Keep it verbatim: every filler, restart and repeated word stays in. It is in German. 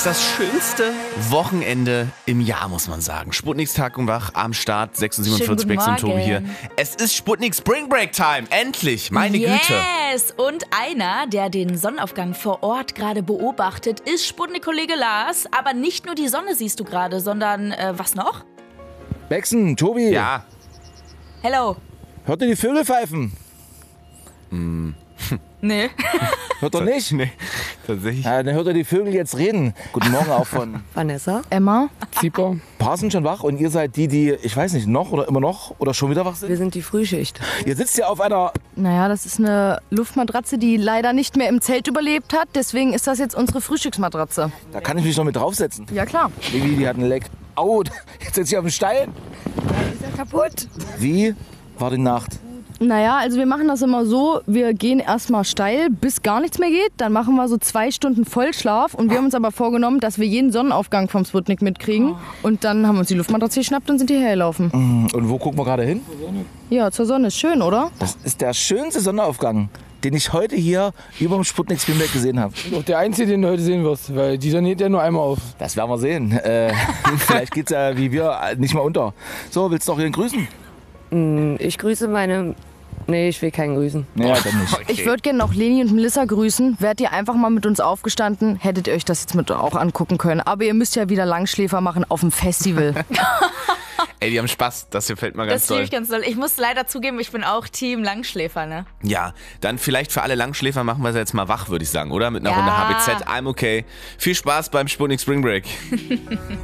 ist das schönste Wochenende im Jahr, muss man sagen. Sputniks Tag und Wach am Start, sechs Uhr siebenundvierzig, Bex und Tobi hier. Es ist Sputnik Spring Break Time, endlich, meine yes. Güte. Yes, und einer, der den Sonnenaufgang vor Ort gerade beobachtet, ist Sputnik-Kollege Lars. Aber nicht nur die Sonne siehst du gerade, sondern äh, was noch? Bexen, Tobi. Ja. Hello. Hört ihr die Vögel pfeifen? Mm. Nee. Hört ihr nicht? Nee, tatsächlich. Ja, dann hört ihr die Vögel jetzt reden. Guten Morgen auch von Vanessa, Emma, Zieper. Paar sind schon wach und ihr seid die, die, ich weiß nicht, noch oder immer noch oder schon wieder wach sind? Wir sind die Frühschicht. Ihr sitzt ja auf einer... naja, das ist eine Luftmatratze, die leider nicht mehr im Zelt überlebt hat. Deswegen ist das jetzt unsere Frühstücksmatratze. Da kann ich mich noch mit draufsetzen. Ja, klar. Wie, die hat einen Leck. Au, jetzt sitze ich auf dem Stein. Ist ja kaputt. Wie war die Nacht? Naja, also wir machen das immer so, wir gehen erstmal steil, bis gar nichts mehr geht. Dann machen wir so zwei Stunden Vollschlaf. Und wir haben uns aber vorgenommen, dass wir jeden Sonnenaufgang vom Sputnik mitkriegen. Und dann haben wir uns die Luftmatratze geschnappt und sind hierher gelaufen. Und wo gucken wir gerade hin? Ja, zur Sonne ist schön, oder? Das ist der schönste Sonnenaufgang, den ich heute hier über dem Sputnik Spring Break gesehen habe. Auch der einzige, den du heute sehen wirst, weil die Sonne geht ja nur einmal auf. Das werden wir sehen. Äh, vielleicht geht's ja wie wir nicht mal unter. So, willst du doch hier grüßen? Ich grüße meine... Nee, ich will keinen grüßen. Ja, dann nicht. Okay. Ich würde gerne noch Leni und Melissa grüßen. Wärt ihr einfach mal mit uns aufgestanden, hättet ihr euch das jetzt mit auch angucken können. Aber ihr müsst ja wieder Langschläfer machen auf dem Festival. Ey, die haben Spaß, das gefällt mir ganz Das liebe toll. ich ganz doll. Ich muss leider zugeben, ich bin auch Team Langschläfer, ne? Ja, dann vielleicht für alle Langschläfer machen wir sie jetzt mal wach, würde ich sagen, oder? Mit einer Ja. Runde H B Z, I'm okay. Viel Spaß beim Sputnik Spring Break.